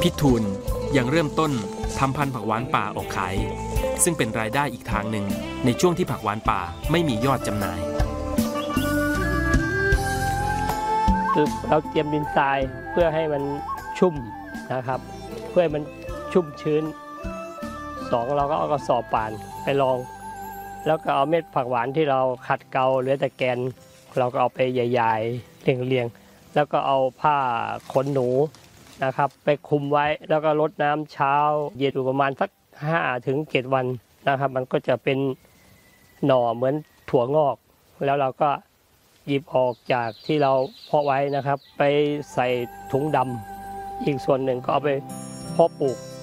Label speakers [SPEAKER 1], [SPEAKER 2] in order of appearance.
[SPEAKER 1] พิทูลยังเริ่มต้นทำพันธุ์ผักหวานป่าออกขายซึ่งเป็นรายได้อีกทางหนึ่งในช่วงที่ผักหวานป่าไม่มียอดจำหน่าย
[SPEAKER 2] คือเราเตรียมดินทรายเพื่อให้มันชุ่มนะครับเพื่อให้มันชุ่มชื้นเราก็เอากระสอบป่านไปรองแล้วก็เอาเม็ดผักหวานที่เราขัดเกลาเหลือแต่แกนเราก็เอาไปใหญ่ๆเรียงๆแล้วก็เอาผ้าขนหนูนะครับไปคลุมไว้แล้วก็รดน้ำเช้าเย็นประมาณสัก5 ถึง 7 วันนะครับมันก็จะเป็นหน่อเหมือนถั่วงอกแล้วเราก็หยิบออกจากที่เราเพาะไว้นะครับไปใส่ถุงดำอีกส่วนหนึ่งก็เอาไปเพาะปลูก